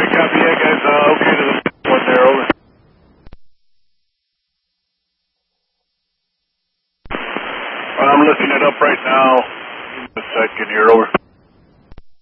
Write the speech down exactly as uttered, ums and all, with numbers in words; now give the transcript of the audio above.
Alright, copy, yeah, guys. Uh, okay to the one there, over. I'm lifting it up right now. Just a second here, over.